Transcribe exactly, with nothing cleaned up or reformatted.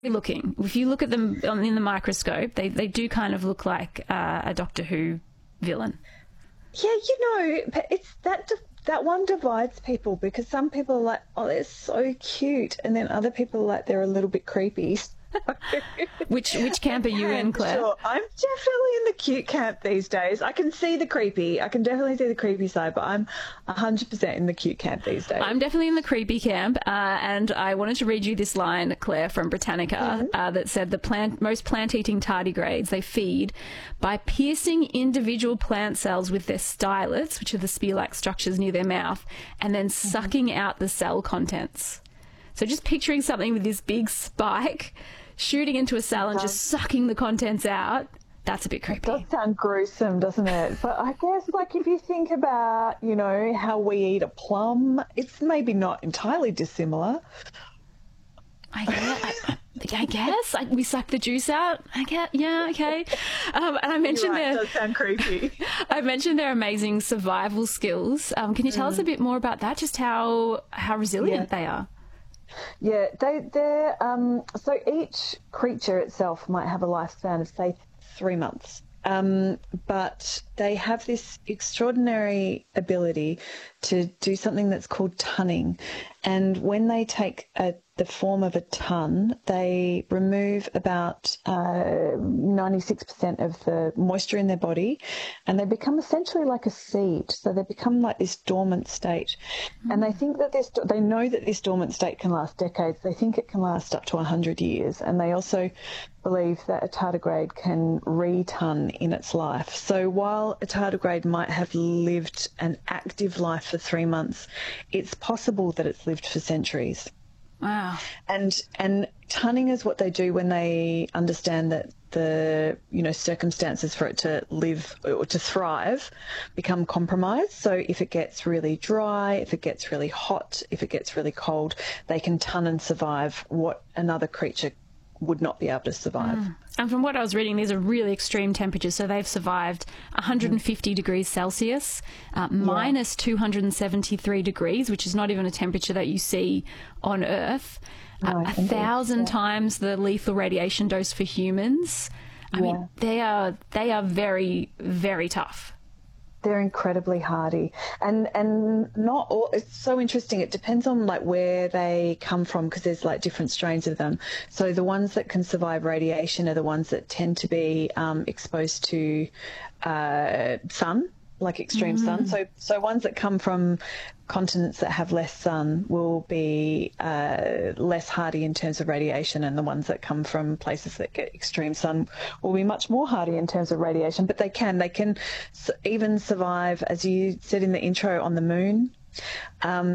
looking. If you look at them on, in the microscope, they, they do kind of look like uh, a Doctor Who villain. Yeah, you know, but it's that that one divides people, because some people are like, oh, they're so cute, and then other people are like, they're a little bit creepy. which which camp are you in, Claire? Sure. I'm definitely in the cute camp these days. I can see the creepy. I can definitely see the creepy side, but I'm one hundred percent in the cute camp these days. I'm definitely in the creepy camp, uh, and I wanted to read you this line, Claire, from Britannica, mm-hmm. uh, that said the plant most plant-eating tardigrades, they feed by piercing individual plant cells with their stylets, which are the spear-like structures near their mouth, and then mm-hmm. sucking out the cell contents. So just picturing something with this big spike shooting into a cell and just sucking the contents out, that's a bit creepy. It does sound gruesome, doesn't it? But I guess, like, if you think about, you know, how we eat a plum, it's maybe not entirely dissimilar. I guess. I, I guess. I, we suck the juice out. I guess. Yeah, okay. Um, and I mentioned right, their... It does sound creepy. I mentioned their amazing survival skills. Um, can you tell mm. us a bit more about that, just how, how resilient yeah. they are? Yeah, they, they're, um, so each creature itself might have a lifespan of, say, three months. Um, but they have this extraordinary ability to do something that's called tunning. And when they take a, the form of a ton, they remove about uh, ninety-six percent of the moisture in their body, and they become essentially like a seed. So they become like this dormant state. Mm. And they think that this, they know that this dormant state can last decades. They think it can last up to one hundred years. And they also believe that a tardigrade can re-ton in its life. So while a tardigrade might have lived an active life for three months, it's possible that it's lived for centuries. Wow. And and tunning is what they do when they understand that the, you know, circumstances for it to live or to thrive become compromised. So if it gets really dry, if it gets really hot, if it gets really cold, they can ton and survive what another creature would not be able to survive. Mm. And from what I was reading, these are really extreme temperatures. So they've survived one hundred fifty mm. degrees Celsius, uh, yeah. minus two hundred seventy-three degrees, which is not even a temperature that you see on Earth. No, uh, a thousand yeah. times the lethal radiation dose for humans. I yeah. mean, they are they are very, very tough. They're incredibly hardy, and and not all. It's so interesting. It depends on like where they come from, because there's like different strains of them. So the ones that can survive radiation are the ones that tend to be um, exposed to uh, sun, like extreme mm. sun. So so ones that come from continents that have less sun will be uh, less hardy in terms of radiation, and the ones that come from places that get extreme sun will be much more hardy in terms of radiation. But they can, they can even survive, as you said in the intro, on the moon. Um,